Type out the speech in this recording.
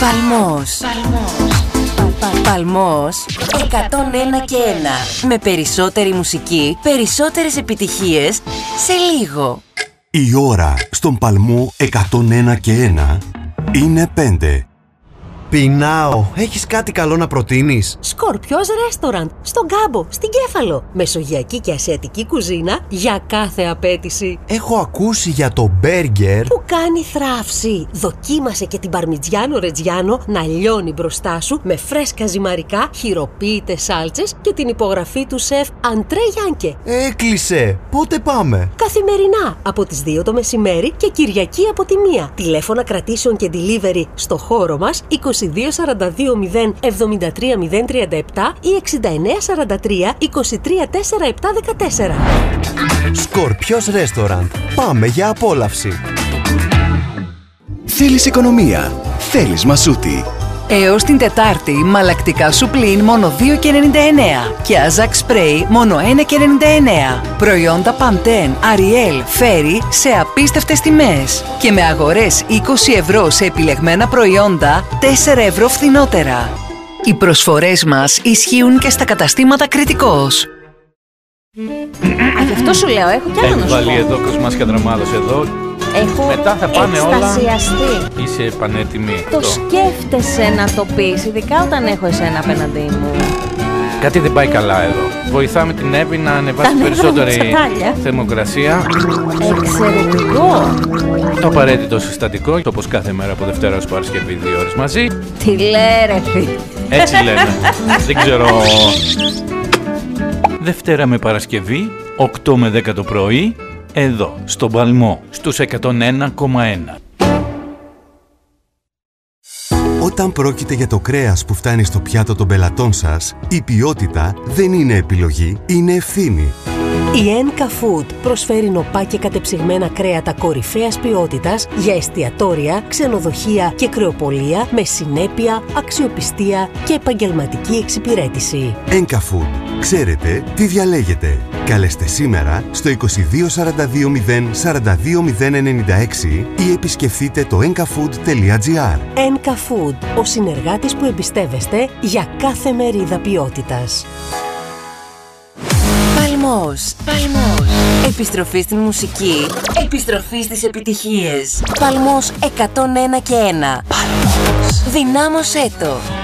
Παλμός. Παλμός 101 και 1. Με περισσότερη μουσική, περισσότερες επιτυχίες σε λίγο. Η ώρα στον Παλμό 101 και 1 είναι 5. Πεινάω. Έχεις κάτι καλό να προτείνεις? Σκορπιός Restaurant, στον Κάμπο, στην Κέφαλο. Μεσογειακή και ασιατική κουζίνα για κάθε απέτηση. Έχω ακούσει για το μπέργκερ Που κάνει θράψη. Δοκίμασε και την παρμιτζιάνο ρετζιάνο να λιώνει μπροστά σου με φρέσκα ζυμαρικά, χειροποίητες σάλτσες και την υπογραφή του σεφ Αντρέ Γιάνκε. Έκλεισε. Πότε πάμε? Καθημερινά από τις 2 το μεσημέρι και Κυριακή από τη 1. Τηλέφωνα κρατήσεων και delivery στο χώρο μας 22 42 0 73 037 ή 69 43 23 4 7 14. Σκορπιός Restaurant. Πάμε για απόλαυση. Θέλεις οικονομία? Θέλεις μασούτη? Έως την Τετάρτη, μαλακτικά σουπλίν μόνο 2,99 και αζάκ σπρέι μόνο 1,99. Προϊόντα Pantene, Ariel, Fairy σε απίστευτες τιμές. Και με αγορές 20 ευρώ σε επιλεγμένα προϊόντα, 4 ευρώ φθηνότερα. Οι προσφορές μας ισχύουν και στα καταστήματα Κρητικός. Γι' αυτό σου λέω, έχω κι άλλο να σου πω. Έχει βάλει εδώ Κοσμάς Δραμάδος εδώ. Έχω μετά θα πάνε εκστασιαστεί. όλα. Είσαι πανέτοιμη. Το σκέφτεσαι να το πεις, ειδικά όταν έχω εσένα απέναντί μου. Κάτι δεν πάει καλά εδώ. Βοηθάμε την Εύη να ανεβάσει περισσότερη θερμοκρασία. Εξαιρετικό. Το απαραίτητο συστατικό, όπως κάθε μέρα από Δευτέρα ως Παρασκευή 2 ώρες μαζί. Τι λέει ρε φίλε. Έτσι λένε. Δεν ξέρω. Δευτέρα με Παρασκευή, 8 με 10 το πρωί, εδώ, στον Παλμό, στους 101,1. Όταν πρόκειται για το κρέας που φτάνει στο πιάτο των πελατών σας, η ποιότητα δεν είναι επιλογή, είναι ευθύνη. Η Enka Food προσφέρει νοπά και κατεψυγμένα κρέατα κορυφαίας ποιότητας για εστιατόρια, ξενοδοχεία και κρεοπολία με συνέπεια, αξιοπιστία και επαγγελματική εξυπηρέτηση. Enka Food. Ξέρετε τι διαλέγετε. Καλέστε σήμερα στο 22 42 0 42 096 ή επισκεφτείτε το enkafood.gr. Enka Food, ο συνεργάτης που εμπιστεύεστε για κάθε μερίδα ποιότητας. Παλμός. Επιστροφή στην μουσική. Επιστροφή στις επιτυχίες. Παλμός 101 και 1. Παλμός. Δυνάμωσέ το.